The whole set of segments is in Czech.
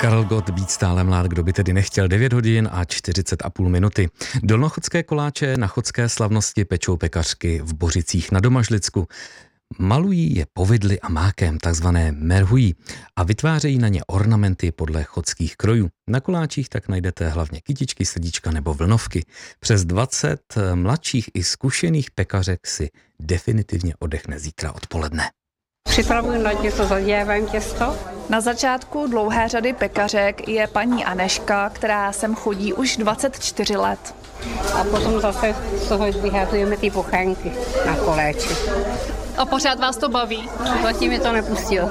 Karel Gott, být stále mlád, kdo by tedy nechtěl, 9 hodin a 40,5 minuty. Dolnochodské koláče na chodské slavnosti pečou pekařky v Bořicích na Domažlicku. Malují je povidly a mákem, takzvané merhují, a vytvářejí na ně ornamenty podle chodských krojů. Na koláčích tak najdete hlavně kytičky, srdíčka nebo vlnovky. Přes 20 mladších i zkušených pekařek si definitivně odechne zítra odpoledne. Připravuji na těsto, zadělávám těsto. Na začátku dlouhé řady pekařek je paní Aneška, která sem chodí už 24 let. A potom zase z toho vyhazujeme ty pochánky na koláči. A pořád vás to baví? Zatím mě to nepustilo.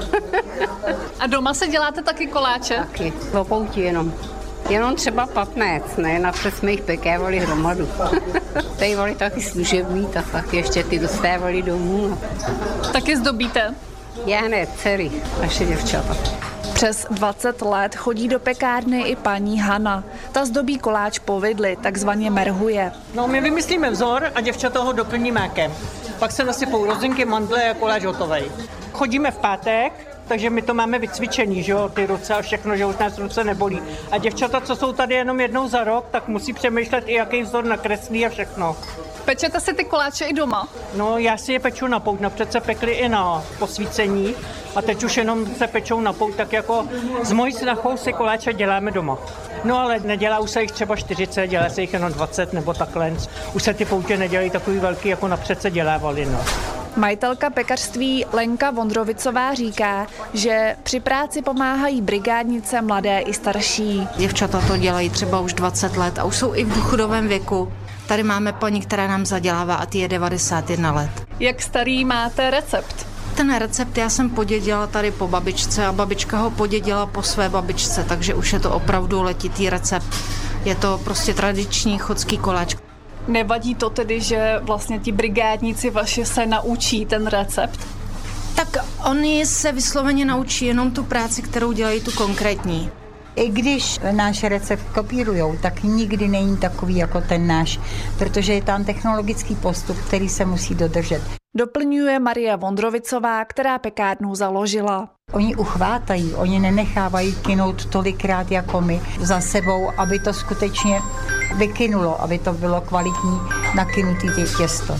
A doma se děláte taky koláče? Taky, lopouti jenom. Jenom třeba 15, ne? Napřed jsme jich pekávali hromadu. Tady voli taky služební, tak ještě ty dostávali domů. Taky zdobíte? Já ne, dcery, naše děvčata. Přes 20 let chodí do pekárny i paní Hana. Ta zdobí koláč povidly, takzvaně merhuje. No, my vymyslíme vzor a děvčata ho doplní mákem. Pak se nasypou rozinky, mandle a koláč hotovej. Chodíme v pátek, takže my to máme vycvičený, že jo, ty ruce a všechno, že už nás ruce nebolí. A děvčata, co jsou tady jenom jednou za rok, tak musí přemýšlet i jaký vzor nakreslí a všechno. Pečete si ty koláče i doma? No, já si je peču na pout, napřed se pekli i na posvícení a teď už jenom se pečou na pout, tak jako s mojí snachou si koláče děláme doma. No ale nedělá už se jich třeba 40, dělá se jich jenom 20 nebo takhle. Už se ty poutě nedělají takový velký, jako napřed se dělávali, no. Majitelka pekařství Lenka Vondrovicová říká, že při práci pomáhají brigádnice mladé i starší. Děvčata to dělají třeba už 20 let a už jsou i v důchodovém věku. Tady máme paní, která nám zadělává a ty je 91 let. Jak starý máte recept? Ten recept já jsem podědila tady po babičce a babička ho podědila po své babičce, takže už je to opravdu letitý recept. Je to prostě tradiční chodský koláč. Nevadí to tedy, že vlastně ti brigádníci vaši se naučí ten recept? Tak oni se vysloveně naučí jenom tu práci, kterou dělají tu konkrétní. I když náš recept kopírujou, tak nikdy není takový jako ten náš, protože je tam technologický postup, který se musí dodržet. Doplňuje Maria Vondrovicová, která pekárnu založila. Oni uchvátají, oni nenechávají kynout tolikrát jako my za sebou, aby to skutečně vykynulo, aby to bylo kvalitní nakynutý těsto.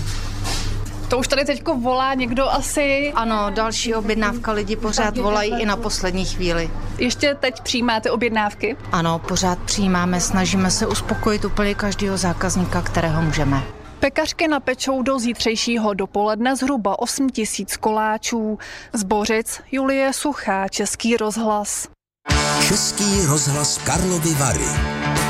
To už tady teďko volá někdo asi. Ano, další objednávka, lidi pořád volají i na poslední chvíli. Ještě teď přijímáte objednávky? Ano, pořád přijímáme, snažíme se uspokojit úplně každého zákazníka, kterého můžeme. Pekařky napečou do zítřejšího dopoledne zhruba 8 000 koláčů. Z Bořic Julie Suchá, Český rozhlas. Český rozhlas Karlovy Vary.